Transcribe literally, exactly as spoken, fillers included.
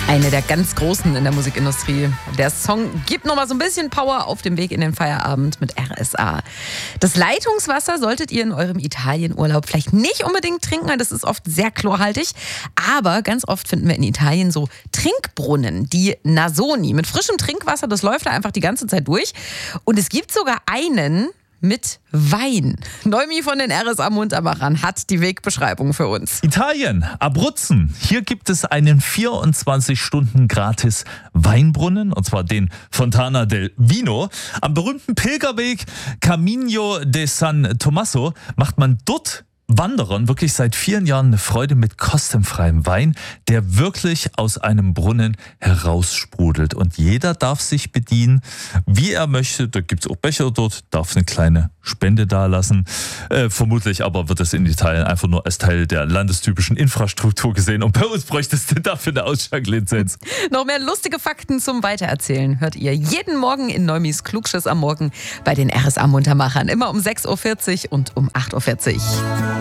Eine der ganz Großen in der Musikindustrie. Der Song gibt noch mal so ein bisschen Power auf dem Weg in den Feierabend mit R S A. Das Leitungswasser solltet ihr in eurem Italienurlaub vielleicht nicht unbedingt trinken, weil das ist oft sehr chlorhaltig. Aber ganz oft finden wir in Italien so Trinkbrunnen, die Nasoni, mit frischem Trinkwasser. Das läuft da einfach die ganze Zeit durch. Und es gibt sogar einen mit Wein. Neumi von den R S A Muntermachern hat die Wegbeschreibung für uns. Italien, Abruzzen. Hier gibt es einen vierundzwanzig Stunden gratis Weinbrunnen, und zwar den Fontana del Vino. Am berühmten Pilgerweg Camino de San Tommaso macht man dort Wanderern wirklich seit vielen Jahren eine Freude mit kostenfreiem Wein, der wirklich aus einem Brunnen heraussprudelt. Und jeder darf sich bedienen, wie er möchte. Da gibt es auch Becher dort, darf eine kleine Spende dalassen. Äh, vermutlich aber wird es in Italien einfach nur als Teil der landestypischen Infrastruktur gesehen. Und bei uns bräuchtest du dafür eine Ausschenklizenz. Noch mehr lustige Fakten zum Weitererzählen hört ihr jeden Morgen in Neumis Klugschiss am Morgen bei den R S A Muntermachern. Immer um sechs Uhr vierzig und um acht Uhr vierzig.